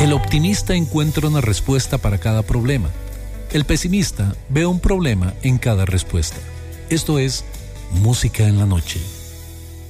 El optimista encuentra una respuesta para cada problema. El pesimista ve un problema en cada respuesta. Esto es Música en la Noche.